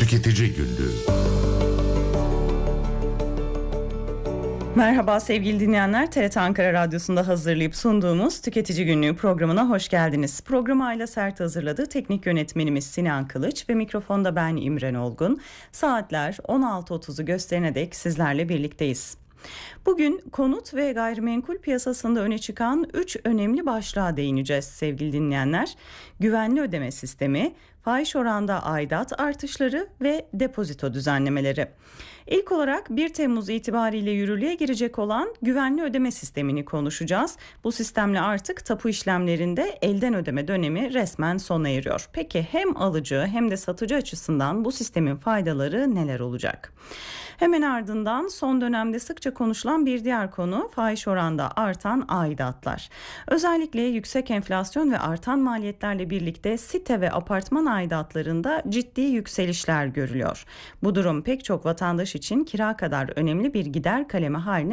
Tüketici Günlüğü. Merhaba sevgili dinleyenler, TRT Ankara Radyosu'nda hazırlayıp sunduğumuz Tüketici Günlüğü programına hoş geldiniz. Programı Ayla Sert hazırladı. Teknik yönetmenimiz Sinan Kılıç ve mikrofonda ben İmren Olgun. Saatler 16.30'u gösterene dek sizlerle birlikteyiz. Bugün konut ve gayrimenkul piyasasında öne çıkan 3 önemli başlığa değineceğiz sevgili dinleyenler. Güvenli ödeme sistemi, fahiş oranda aidat artışları ve depozito düzenlemeleri. İlk olarak 1 Temmuz itibariyle yürürlüğe girecek olan güvenli ödeme sistemini konuşacağız. Bu sistemle artık tapu işlemlerinde elden ödeme dönemi resmen sona eriyor. Peki hem alıcı hem de satıcı açısından bu sistemin faydaları neler olacak? Hemen ardından son dönemde sıkça konuşulan bir diğer konu fahiş oranda artan aidatlar. Özellikle yüksek enflasyon ve artan maliyetlerle birlikte site ve apartman aidatlarında ciddi yükselişler görülüyor. Bu durum pek çok vatandaş için kira kadar önemli bir gider kalemi haline